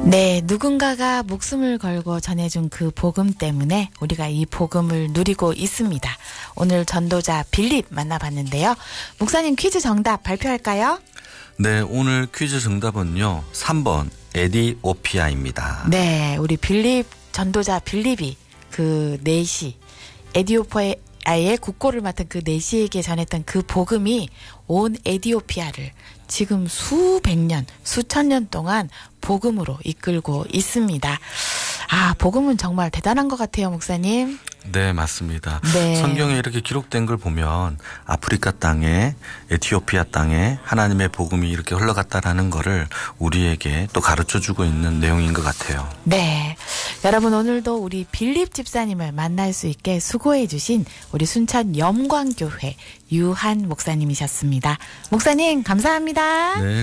네, 누군가가 목숨을 걸고 전해준 그 복음 때문에 우리가 이 복음을 누리고 있습니다. 오늘 전도자 빌립 만나봤는데요. 목사님 퀴즈 정답 발표할까요? 네, 오늘 퀴즈 정답은요. 3번 에디오피아입니다. 네, 우리 빌립 전도자 빌립이 그 내시 에디오피아의 국고를 맡은 그 내시에게 전했던 그 복음이 온 에디오피아를 지금 수백 년, 수천 년 동안 복음으로 이끌고 있습니다. 아, 복음은 정말 대단한 것 같아요, 목사님. 네, 맞습니다. 네. 성경에 이렇게 기록된 걸 보면 아프리카 땅에, 에티오피아 땅에 하나님의 복음이 이렇게 흘러갔다라는 거를 우리에게 또 가르쳐주고 있는 내용인 것 같아요. 네. 여러분, 오늘도 우리 빌립 집사님을 만날 수 있게 수고해 주신 우리 순천 염광교회 유한 목사님이셨습니다. 목사님, 감사합니다. 네.